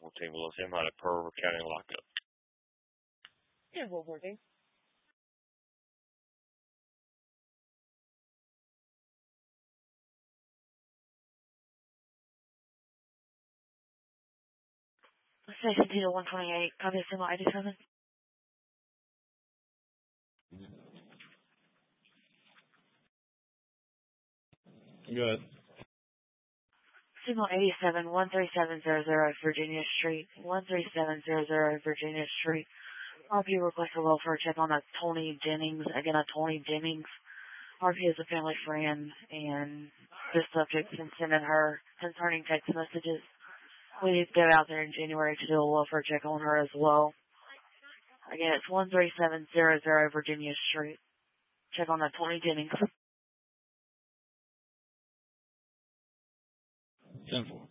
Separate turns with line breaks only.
medical team will send him out of Pearl River County lockup.
Yeah, we're working. Station Tito 128, copy symbol 87.
Good.
Signal 87, 13700 Virginia Street, 13700 Virginia Street. RP requests a welfare check on a Tony Jennings. Again, a Tony Jennings. RP is a family friend, and this subject been sending her concerning text messages. We need to go out there in January to do a welfare check on her as well. Again, it's 13700 Virginia Street. Check on a Tony Jennings.
10-4.